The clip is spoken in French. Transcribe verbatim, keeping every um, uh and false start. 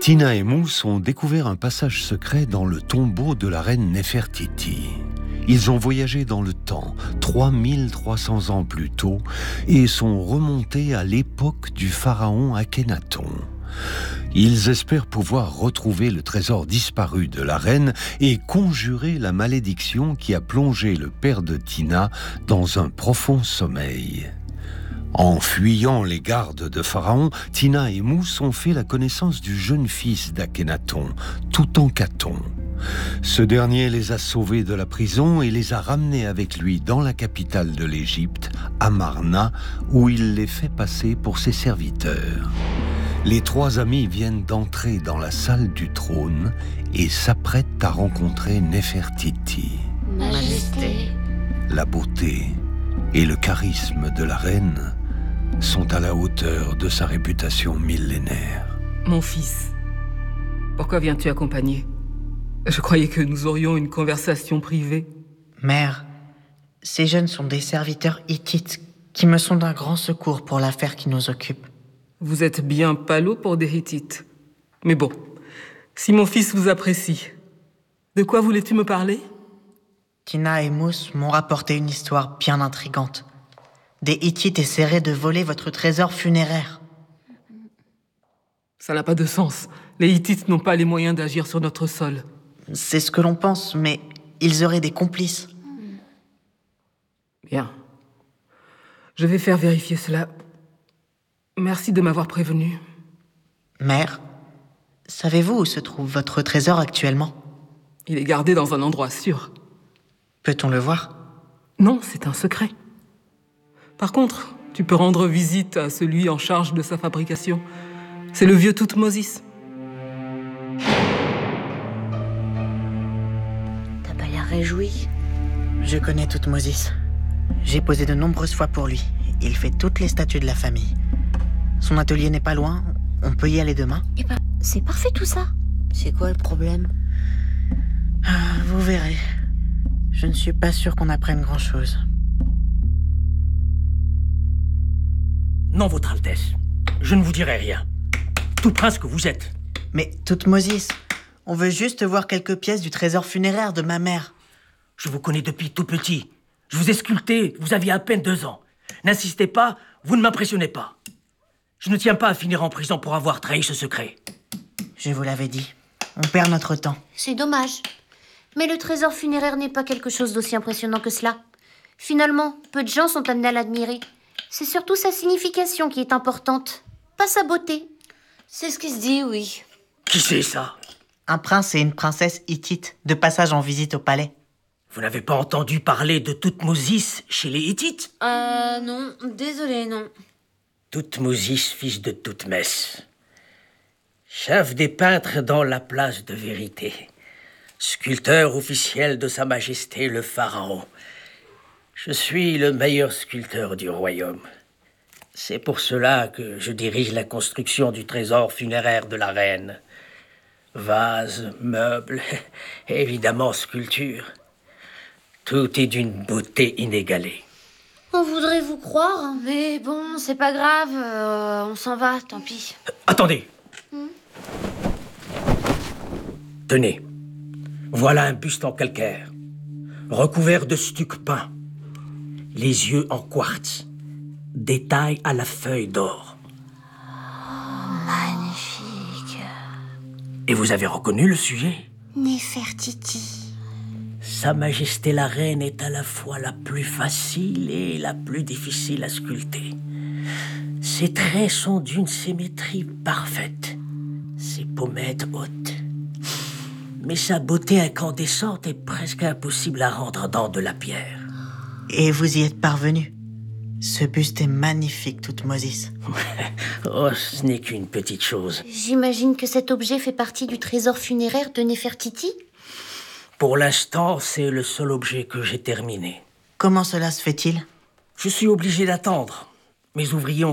Tina et Mousse ont découvert un passage secret dans le tombeau de la reine Néfertiti. Ils ont voyagé dans le temps, trois mille trois cents ans plus tôt, et sont remontés à l'époque du pharaon Akhénaton. Ils espèrent pouvoir retrouver le trésor disparu de la reine et conjurer la malédiction qui a plongé le père de Tina dans un profond sommeil. En fuyant les gardes de Pharaon, Tina et Mousse ont fait la connaissance du jeune fils d'Akhénaton, Toutankhaton. Ce dernier les a sauvés de la prison et les a ramenés avec lui dans la capitale de l'Égypte, Amarna, où il les fait passer pour ses serviteurs. Les trois amis viennent d'entrer dans la salle du trône et s'apprêtent à rencontrer Néfertiti. Majesté. La beauté et le charisme de la reine sont à la hauteur de sa réputation millénaire. Mon fils, pourquoi viens-tu accompagner ? Je croyais que nous aurions une conversation privée. Mère, ces jeunes sont des serviteurs hittites qui me sont d'un grand secours pour l'affaire qui nous occupe. Vous êtes bien palot pour des Hittites. Mais bon, si mon fils vous apprécie, de quoi voulais-tu me parler ? Tina et Mousse m'ont rapporté une histoire bien intrigante. Des Hittites essaieraient de voler votre trésor funéraire. Ça n'a pas de sens. Les Hittites n'ont pas les moyens d'agir sur notre sol. C'est ce que l'on pense, mais ils auraient des complices. Bien. Je vais faire vérifier cela. Merci de m'avoir prévenu. Mère, savez-vous où se trouve votre trésor actuellement ? Il est gardé dans un endroit sûr. Peut-on le voir ? Non, c'est un secret. Par contre, tu peux rendre visite à celui en charge de sa fabrication. C'est le vieux Toutmoses. T'as pas l'air réjoui. Je connais Toutmoses. J'ai posé de nombreuses fois pour lui. Il fait toutes les statues de la famille. Son atelier n'est pas loin. On peut y aller demain. Eh ben, c'est parfait tout ça. C'est quoi le problème ? Ah, vous verrez. Je ne suis pas sûr qu'on apprenne grand-chose. Non, Votre Altesse. Je ne vous dirai rien. Tout prince que vous êtes. Mais Toutmoses, on veut juste voir quelques pièces du trésor funéraire de ma mère. Je vous connais depuis tout petit. Je vous ai sculpté, vous aviez à peine deux ans. N'insistez pas, vous ne m'impressionnez pas. Je ne tiens pas à finir en prison pour avoir trahi ce secret. Je vous l'avais dit. On perd notre temps. C'est dommage. Mais le trésor funéraire n'est pas quelque chose d'aussi impressionnant que cela. Finalement, peu de gens sont amenés à l'admirer. C'est surtout sa signification qui est importante, pas sa beauté. C'est ce qui se dit, oui. Qui c'est ça ? Un prince et une princesse hittite, de passage en visite au palais. Vous n'avez pas entendu parler de Toutmoses chez les Hittites ? Euh, non, désolé, non. Toutmoses, fils de Toutmès. Chef des peintres dans la place de vérité. Sculpteur officiel de Sa Majesté le Pharaon. Je suis le meilleur sculpteur du royaume. C'est pour cela que je dirige la construction du trésor funéraire de la reine. Vases, meubles, et évidemment sculptures. Tout est d'une beauté inégalée. On voudrait vous croire, mais bon, c'est pas grave, euh, on s'en va, tant pis. Euh, attendez. Hmm. Tenez, voilà un buste en calcaire, recouvert de stuc peint, les yeux en quartz, détail à la feuille d'or. Oh, magnifique. Et vous avez reconnu le sujet ? Néfertiti. Sa Majesté la Reine est à la fois la plus facile et la plus difficile à sculpter. Ses traits sont d'une symétrie parfaite, ses pommettes hautes. Mais sa beauté incandescente est presque impossible à rendre dans de la pierre. Et vous y êtes parvenu. Ce buste est magnifique, Toutmoses. Oh, ce n'est qu'une petite chose. J'imagine que cet objet fait partie du trésor funéraire de Néfertiti ? Pour l'instant, c'est le seul objet que j'ai terminé. Comment cela se fait-il ? Je suis obligé d'attendre. Mes ouvriers ont